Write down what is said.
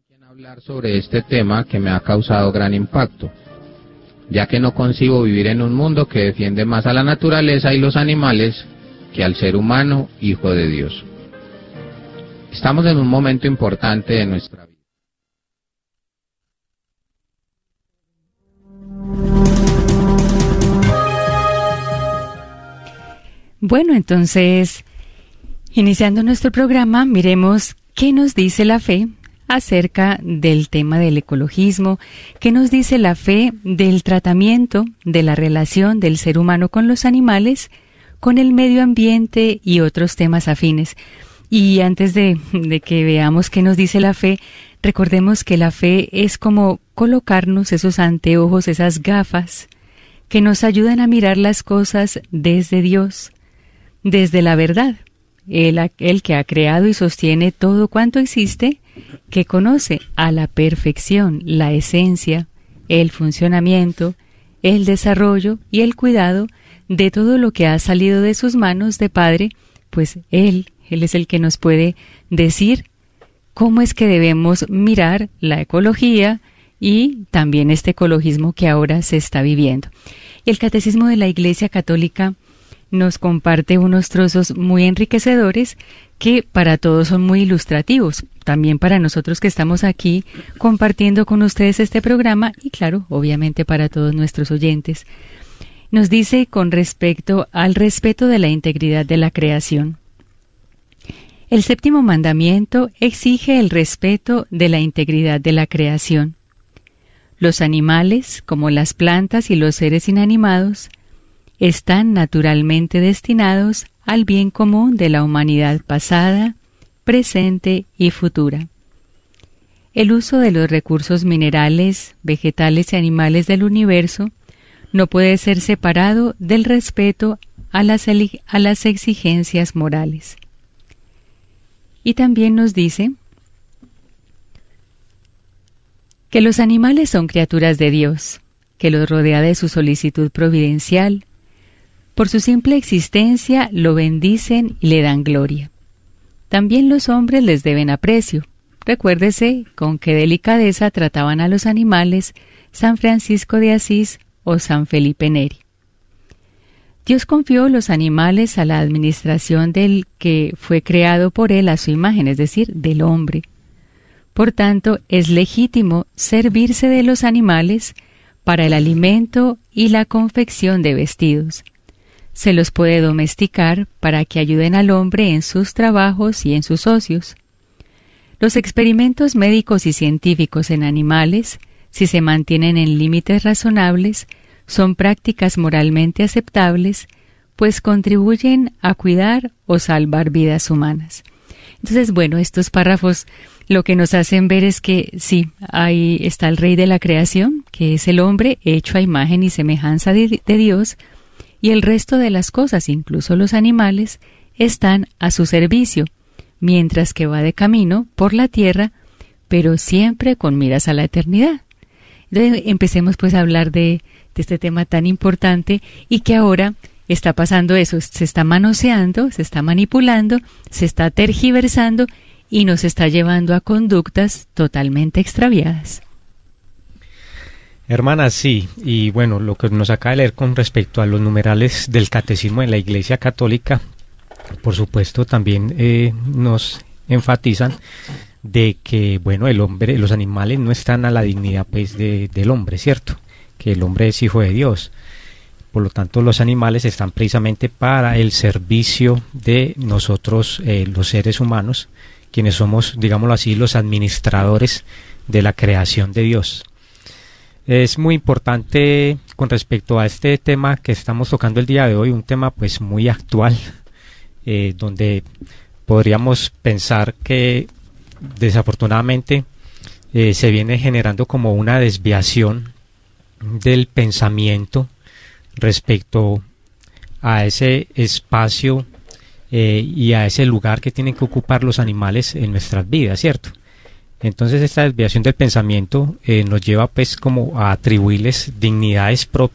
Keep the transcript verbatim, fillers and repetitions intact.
Hablar sobre este tema que me ha causado gran impacto, ya que no concibo vivir en un mundo que defiende más a la naturaleza y los animales que al ser humano, hijo de Dios. Estamos en un momento importante de nuestra vida. Bueno, entonces, iniciando nuestro programa, miremos qué nos dice la fe acerca del tema del ecologismo, qué nos dice la fe del tratamiento de la relación del ser humano con los animales, con el medio ambiente y otros temas afines. Y antes de, de que veamos qué nos dice la fe, recordemos que la fe es como colocarnos esos anteojos, esas gafas, que nos ayudan a mirar las cosas desde Dios, desde la verdad. Él, el que ha creado y sostiene todo cuanto existe, que conoce a la perfección la esencia, el funcionamiento, el desarrollo y el cuidado de todo lo que ha salido de sus manos de Padre, pues Él, Él es el que nos puede decir cómo es que debemos mirar la ecología y también este ecologismo que ahora se está viviendo. Y el Catecismo de la Iglesia Católica nos comparte unos trozos muy enriquecedores que para todos son muy ilustrativos, también para nosotros que estamos aquí compartiendo con ustedes este programa y claro, obviamente para todos nuestros oyentes. Nos dice con respecto al respeto de la integridad de la creación. El séptimo mandamiento exige el respeto de la integridad de la creación. Los animales, como las plantas y los seres inanimados, están naturalmente destinados al bien común de la humanidad pasada, presente y futura. El uso de los recursos minerales, vegetales y animales del universo no puede ser separado del respeto a las, a las exigencias morales. Y también nos dice que los animales son criaturas de Dios, que los rodea de su solicitud providencial. Por su simple existencia lo bendicen y le dan gloria. También los hombres les deben aprecio. Recuérdese con qué delicadeza trataban a los animales San Francisco de Asís o San Felipe Neri. Dios confió los animales a la administración del que fue creado por él a su imagen, es decir, del hombre. Por tanto, es legítimo servirse de los animales para el alimento y la confección de vestidos. Se los puede domesticar para que ayuden al hombre en sus trabajos y en sus ocios. Los experimentos médicos y científicos en animales, si se mantienen en límites razonables, son prácticas moralmente aceptables, pues contribuyen a cuidar o salvar vidas humanas. Entonces, bueno, estos párrafos lo que nos hacen ver es que sí, ahí está el Rey de la creación, que es el hombre hecho a imagen y semejanza de, de Dios, y el resto de las cosas, incluso los animales, están a su servicio, mientras que va de camino por la tierra, pero siempre con miras a la eternidad. Entonces, empecemos pues a hablar de, de este tema tan importante y que ahora está pasando eso, se está manoseando, se está manipulando, se está tergiversando y nos está llevando a conductas totalmente extraviadas. Hermanas, sí, y bueno, lo que nos acaba de leer con respecto a los numerales del Catecismo de la Iglesia Católica, por supuesto también eh, nos enfatizan de que, bueno, el hombre, los animales no están a la dignidad pues de, del hombre, ¿cierto? Que el hombre es hijo de Dios. Por lo tanto, los animales están precisamente para el servicio de nosotros, eh, los seres humanos, quienes somos, digámoslo así, los administradores de la creación de Dios. Es muy importante con respecto a este tema que estamos tocando el día de hoy, un tema pues muy actual, eh, donde podríamos pensar que desafortunadamente eh, se viene generando como una desviación del pensamiento respecto a ese espacio eh, y a ese lugar que tienen que ocupar los animales en nuestras vidas, ¿cierto? Entonces esta desviación del pensamiento eh, nos lleva pues como a atribuirles dignidades pro